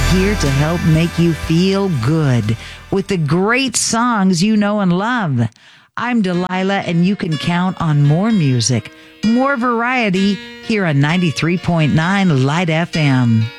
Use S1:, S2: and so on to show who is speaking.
S1: here to help make you feel good with the great songs you know and love. I'm Delilah, and you can count on more music, more variety here on 93.9 Light FM.